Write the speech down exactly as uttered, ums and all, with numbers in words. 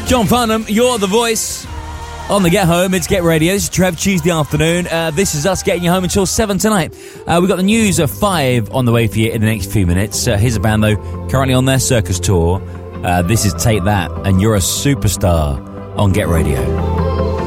John Farnham, you're the voice on the Get Home. It's Get Radio. This is Trev, Tuesday afternoon. Uh, this is us getting you home until seven tonight. Uh, we've got the news of five on the way for you in the next few minutes. Uh, here's a band, though, currently on their circus tour. Uh, this is Take That, and you're a superstar on Get Radio.